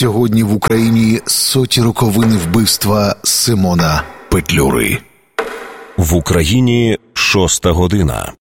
Сьогодні в Україні соті роковини вбивства Симона Петлюри. В Україні 6 година.